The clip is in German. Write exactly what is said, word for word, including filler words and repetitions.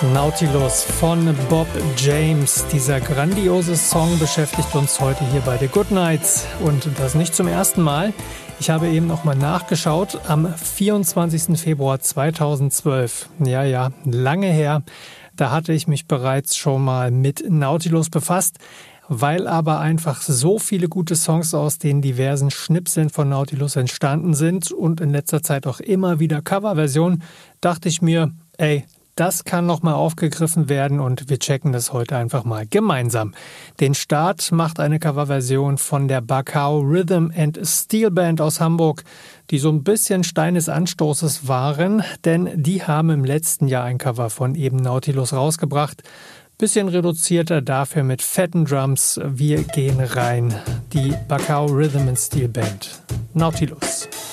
Nautilus von Bob James. Dieser grandiose Song beschäftigt uns heute hier bei The Goodnights und das nicht zum ersten Mal. Ich habe eben noch mal nachgeschaut, am vierundzwanzigsten Februar zweitausendzwölf, ja, ja, lange her, da hatte ich mich bereits schon mal mit Nautilus befasst. Weil aber einfach so viele gute Songs aus den diversen Schnipseln von Nautilus entstanden sind und in letzter Zeit auch immer wieder Coverversionen, dachte ich mir, ey, das kann nochmal aufgegriffen werden und wir checken das heute einfach mal gemeinsam. Den Start macht eine Coverversion von der Bacao Rhythm and Steel Band aus Hamburg, die so ein bisschen Stein des Anstoßes waren, denn die haben im letzten Jahr ein Cover von eben Nautilus rausgebracht. Bisschen reduzierter, dafür mit fetten Drums. Wir gehen rein. Die Bacao Rhythm and Steel Band. Nautilus.